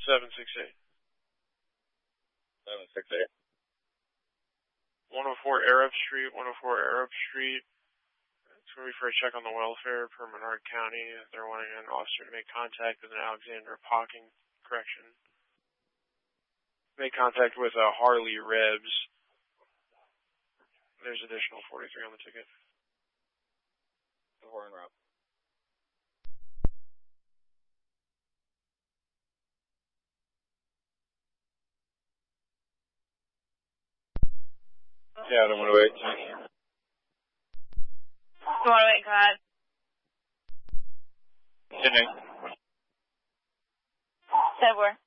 768. 768. 104 Arab Street, 104 Arab Street. It's going to be for a check on the welfare per Menard County. They're wanting an officer to make contact with an Alexander Pocking correction. Make contact with a Harley Rebs. There's additional 43 on the ticket. The Horn Rob. Yeah, I don't want to wait. 108, go ahead. Continuing. Said where?